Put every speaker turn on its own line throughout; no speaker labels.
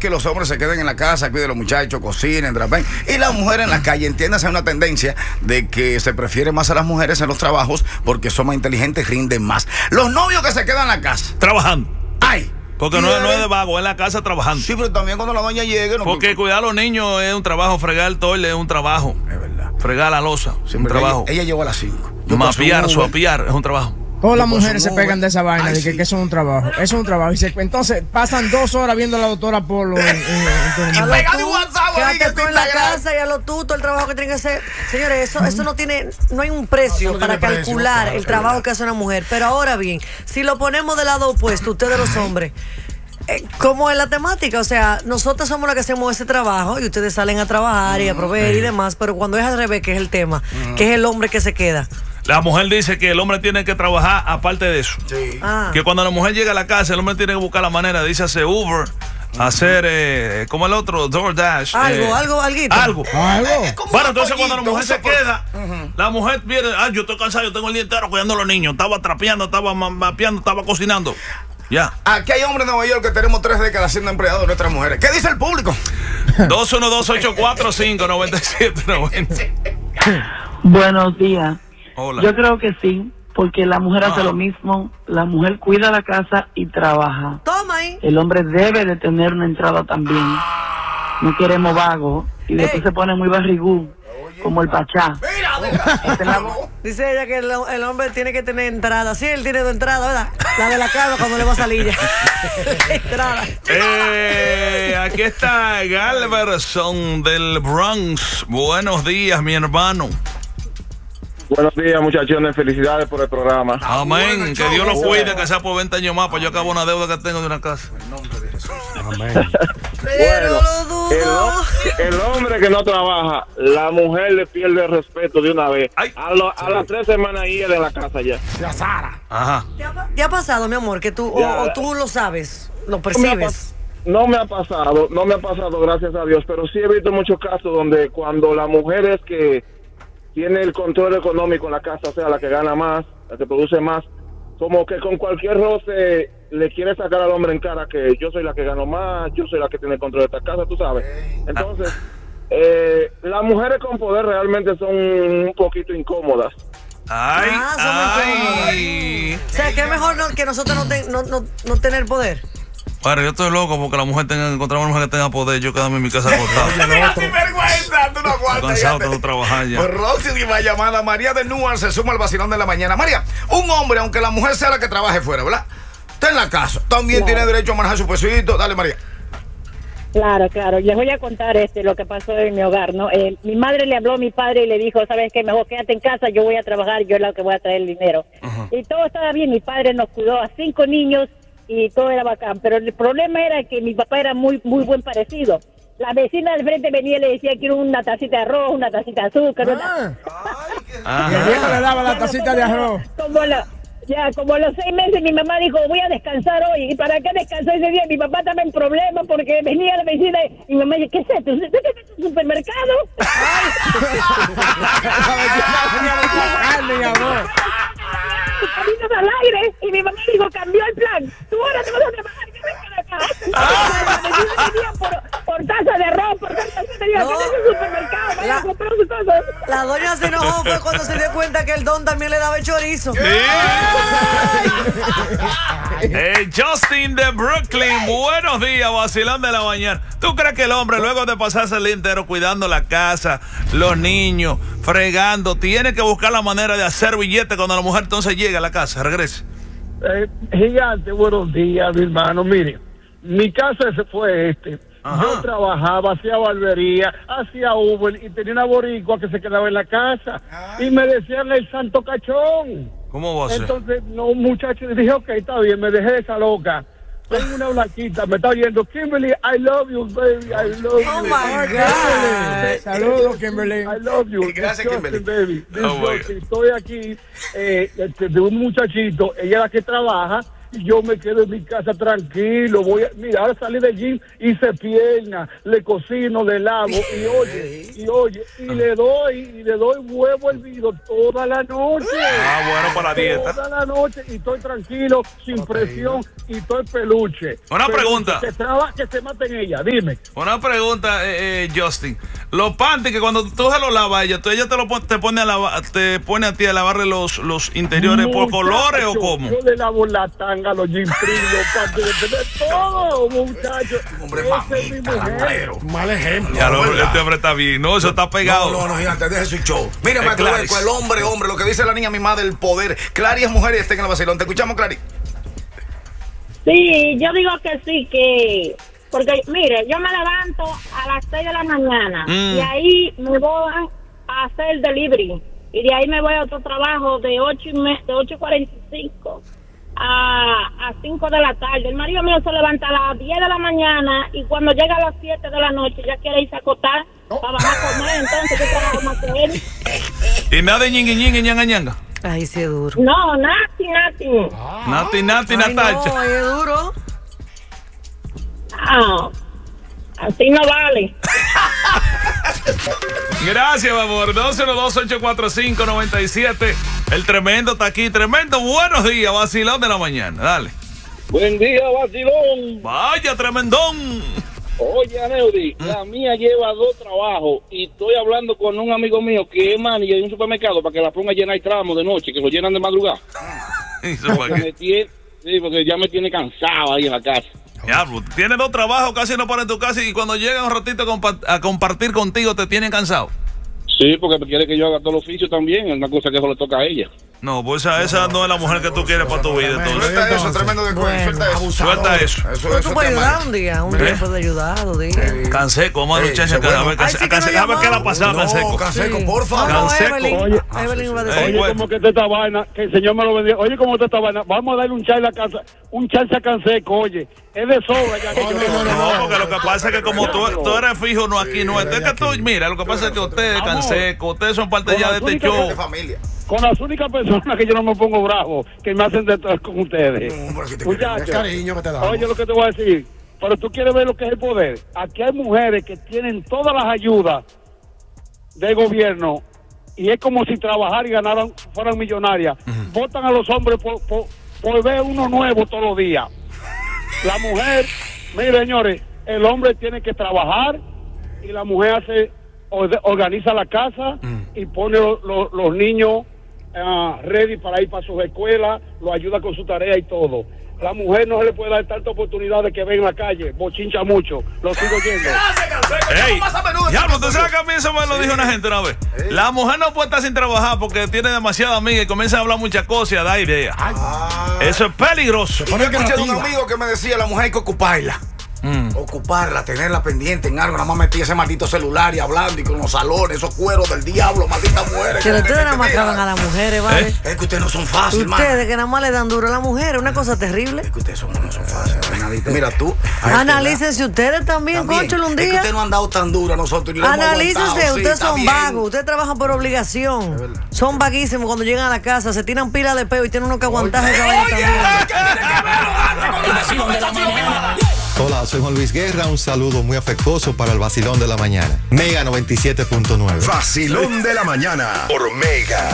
que los hombres se queden en la casa, cuiden a los muchachos, cocinen, trapen, y las mujeres en la calle. Entiéndase, hay una tendencia de que se prefiere más a las mujeres en los trabajos porque son más inteligentes, rinden más. Los novios que se quedan en la casa
trabajando.
¡Ay!
Porque no es de vago, es en la casa trabajando.
Sí, pero también cuando la doña llegue. No,
porque cuidar a los niños es un trabajo, fregar el toile es un trabajo.
Es verdad.
Fregar la losa es un trabajo.
Ella llegó a las 5.
Mapear, suapiar es un trabajo.
Todas las mujeres se pegan de esa vaina, de que eso es un trabajo. Eso es un trabajo. Entonces pasan 2 horas viendo a la doctora Polo.
Quédate tú en la casa y a lo tú, todo el trabajo que tiene que hacer. Señores, eso no hay un precio para calcular el trabajo que hace una mujer. Pero ahora bien, si lo ponemos del lado opuesto, ustedes los hombres, ¿cómo es la temática? O sea, nosotros somos los que hacemos ese trabajo y ustedes salen a trabajar y a proveer y demás, pero cuando es al revés, que es el tema, que es el hombre que se queda.
La mujer dice que el hombre tiene que trabajar aparte de eso.
Sí.
Que cuando la mujer llega a la casa, el hombre tiene que buscar la manera, dice hacer Uber, hacer, como el otro, DoorDash.
Algo.
Bueno, entonces cuando la mujer se queda, la mujer viene, yo estoy cansado, yo tengo el día entero cuidando a los niños, estaba trapeando, estaba mapeando, estaba cocinando. Ya.
Aquí hay hombres de Nueva York que tenemos 3 décadas siendo empleados de nuestras mujeres. ¿Qué dice el público?
212-845-9790.
Buenos días.
Hola.
Yo creo que sí, porque la mujer hace lo mismo. La mujer cuida la casa y trabaja.
Toma ahí.
El hombre debe de tener una entrada también. No queremos vagos. Y después se pone muy barrigú, como el Pachá.
Dice ella que el hombre tiene que tener entrada. Sí, él tiene 2 entradas, ¿verdad? La de la cama cuando le va a salir ya. Entrada.
Aquí está Galverson del Bronx. Buenos días, mi hermano.
Buenos días, muchachones. Felicidades por el programa.
Amén. Bueno, que Dios lo cuide, que sea por 20 años más, pues yo acabo una deuda que tengo de una casa.
En nombre de Jesús.
Amén.
Pero lo dudo.
El hombre que no trabaja, la mujer le pierde el respeto de una vez. A las 3 semanas y él en la casa ya.
Ajá.
¿Te ha pasado, mi amor, que tú, o tú lo sabes, lo percibes?
No me ha pasado, gracias a Dios, pero sí he visto muchos casos donde cuando la mujer es que tiene el control económico en la casa, o sea, la que gana más, la que produce más, como que con cualquier roce le quiere sacar al hombre en cara que yo soy la que gano más, yo soy la que tiene el control de esta casa, tú sabes. Entonces, las mujeres con poder realmente son un poquito incómodas.
Ay.
O sea, que es mejor que nosotros no tener poder.
Bueno, yo estoy loco porque la mujer tenga que encontrar una mujer que tenga poder. Yo quedarme en mi casa acostado.
Mira, sin vergüenza, tú no aguantas.
Cansado, tengo que trabajar ya.
Próxima llamada, María de Newark se suma al vacilón de la mañana. María, un hombre, aunque la mujer sea la que trabaje fuera, ¿verdad? Está en la casa, también tiene derecho a manejar su pesito. Dale, María.
Claro. Les voy a contar lo que pasó en mi hogar, ¿no? Mi madre le habló a mi padre y le dijo, ¿sabes qué? Mejor quédate en casa, yo voy a trabajar, yo es la que voy a traer el dinero. Y todo estaba bien, mi padre nos cuidó a 5 niños y todo era bacán, pero el problema era que mi papá era muy buen parecido. La vecina del frente venía y le decía que era una tacita de arroz, una tacita de azúcar.
Y el viejo le daba la tacita de arroz.
Como a los 6 meses mi mamá dijo, voy a descansar hoy. ¿Y para qué descansó ese día? Mi papá estaba en problemas porque venía la vecina y mi mamá dice, ¿qué es esto? ¿Usted está en un supermercado? Caminos al aire y mi mamá dijo, cambió el plan. Tú ahora te vas a trabajar, que venga acá. La vecina venía por taza de arroz, por taza de arroz, que es el supermercado, vaya a comprar sus cosas.
La doña se enojó fue cuando se dio cuenta que el don también le daba el chorizo.
Justin de Brooklyn, buenos días, vacilón de la mañana. ¿Tú crees que el hombre, luego de pasarse el día entero cuidando la casa, los niños, fregando, tiene que buscar la manera de hacer billete cuando la mujer entonces llega a la casa, regrese?
Gigante, buenos días, mi hermano. Mire, mi casa se fue Yo trabajaba, hacía barbería, hacía Uber y tenía una boricua que se quedaba en la casa. Y me decían el santo cachón.
¿Cómo va a ser?
Entonces, no, muchacho, dije, ok, está bien, me dejé esa loca. Tengo una blanquita, me está oyendo. Kimberly, I love you, baby, I love you.
Oh, my God.
Saludos, Kimberly.
I love you.
Gracias, Kimberly.
Baby. Estoy aquí de un muchachito, ella es la que trabaja, y yo me quedo en mi casa tranquilo. Mira, ahora salí del gym, hice pierna, le cocino, le lavo y le doy huevo hervido toda la noche.
Bueno para la dieta.
Toda la noche y estoy tranquilo, sin presión y estoy peluche.
Una pregunta.
Que se maten ella, dime.
Una pregunta, Justin. Los panties que cuando tú se los lavas a ella te pone a lavar, te pone a ti a lavarle los interiores por colores o cómo?
Yo le lavo la tanga, los jeans, los panties, de todo, muchachos.
Hombre, mamita,
mal ejemplo.
Ya este hombre está bien, no, eso está pegado.
No, gigante, deje su show. Mira, maestro, el hombre, lo que dice la niña mimada del poder. Clary es mujer y está en el vacilón. Te escuchamos, Clary.
Sí, yo digo que sí, que... Porque, mire, yo me levanto a las 6 de la mañana y ahí me voy a hacer delivery. Y de ahí me voy a otro trabajo de 8:45 a 5 de la tarde. El marido mío se levanta a las 10 de la mañana y cuando llega a las 7 de la noche ya quiere irse a acotar para bajar a comer. Entonces yo trabajo más que él.
¿Y nada de ñingui, ñanga, ñanga?
Ay, sí es duro.
No, Nati.
Nati, Natacha.
No, es duro.
Así no vale.
Gracias, mi amor. 202-845-97. El tremendo está aquí. Tremendo. Buenos días, vacilón de la mañana. Dale.
Buen día, vacilón.
Vaya, tremendón.
Oye, Aneudi, la mía lleva 2 trabajos y estoy hablando con un amigo mío que es manager de un supermercado para que la ponga a llenar tramos de noche, que lo llenan de madrugada. Porque ya me tiene cansado ahí en la casa.
Diablo, tienes 2 trabajos, casi no para en tu casa y cuando llega un ratito a compartir contigo te tienen cansado.
Sí, porque quiere que yo haga todo el oficio también, es una cosa que eso le toca a ella.
No, pues esa no es la mujer que tú quieres para tu vida.
Suelta eso, tremendo de cuento.
Suelta eso.
Pero tú puedes ayudar un día puedes ayudar, 2 días.
Canseco, vamos a lucharse cada vez. Canseco, ¿qué le ha pasado, Canseco?
Canseco, por favor.
Evelyn iba a decir.
Oye, como que esta vaina, que el Señor me lo bendiga. Oye, como esta vaina, vamos a darle un chance a Canseco, oye. Es de sobra ya.
No, porque lo que pasa es que como tú eres fijo, no aquí, no. Es que tú, mira, lo que pasa es que ustedes, Canseco, ustedes son parte ya de este show.
Con las únicas personas que yo no me pongo bravo, que me hacen de todo con ustedes. Muchachos, cariño que te da. Oye, lo que te voy a decir. Pero tú quieres ver lo que es el poder. Aquí hay mujeres que tienen todas las ayudas del gobierno y es como si trabajaran y fueran millonarias. Votan a los hombres por ver uno nuevo todos los días. La mujer, mire, señores, el hombre tiene que trabajar y la mujer organiza la casa y pone los niños ready para ir para sus escuelas, lo ayuda con su tarea y todo. La mujer no se le puede dar tanta oportunidad de que ve en la calle, bochincha mucho, lo sigo yendo.
Diablo, ¿tú sabes que a mí eso me lo dijo una gente una vez? La mujer no puede estar sin trabajar porque tiene demasiada amiga y comienza a hablar muchas cosas y a dar ideas. Eso es peligroso.
Yo escuché de un amigo que me decía, la mujer hay que ocuparla. Ocuparla, tenerla pendiente en algo, nada más metí ese maldito celular y hablando y con los salones, esos cueros del diablo, maldita mujer.
Que ustedes nada más traban a las mujeres, ¿vale?
Es que ustedes no son fáciles, man.
Ustedes que nada más le dan duro a las mujeres, una cosa terrible.
Es que ustedes no son fáciles. Mira tú.
Analícense ustedes también, cónchale un día.
Es que ustedes no han dado tan duro a nosotros.
Analícense, ustedes son vagos, ustedes trabajan por obligación. Son vaguísimos cuando llegan a la casa, se tiran pila de peo y tienen uno que aguantar esa vaina también.
Hola, soy Juan Luis Guerra, un saludo muy afectuoso para el vacilón de la mañana. Mega 97.9.
Vacilón de la mañana por Mega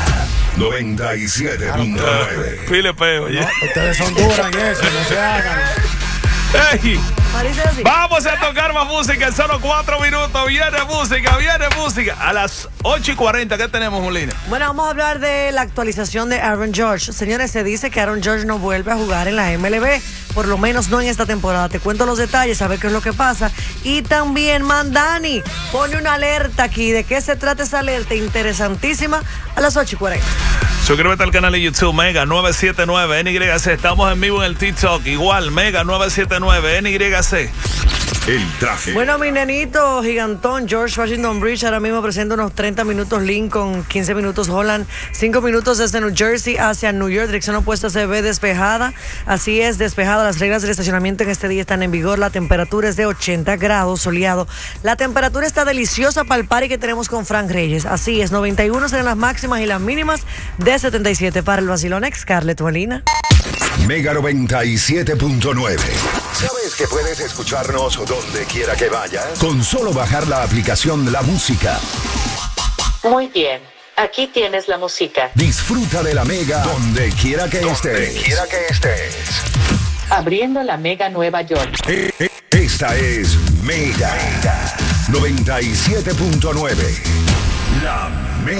97.9.
Pile peo,
¿no? Ustedes son duras en eso, no se hagan.
Hey, vamos a tocar más música en solo 4 minutos. Viene música. A las 8:40, ¿qué tenemos, Molina?
Bueno, vamos a hablar de la actualización de Aaron Judge. Señores, se dice que Aaron Judge no vuelve a jugar en la MLB, por lo menos no en esta temporada. Te cuento los detalles, a ver qué es lo que pasa. Y también Mandani pone una alerta aquí. ¿De qué se trata esa alerta? Interesantísima, a las 8:40.
Suscríbete al canal de YouTube Mega 979 NYC. Estamos en vivo en el TikTok. Igual, Mega 979 NYC.
El traje.
Bueno, mi nenito gigantón, George Washington Bridge, ahora mismo presenta unos 30 minutos Lincoln, 15 minutos Holland, 5 minutos desde New Jersey hacia New York, dirección opuesta se ve despejada. Así es, despejada. Las reglas del estacionamiento en este día están en vigor. La temperatura es de 80 grados, soleado. La temperatura está deliciosa para el party que tenemos con Frank Reyes. Así es, 91 serán las máximas y las mínimas de 77 para el vacilón. Scarlett Molina.
Mega 97.9. ¿Sabes que puedes escucharnos donde quiera que vayas? Con solo bajar la aplicación La Música.
Muy bien. Aquí tienes la música.
Disfruta de la Mega donde quiera que estés.
Abriendo la Mega Nueva York.
Esta es Mega 97.9. La Mega.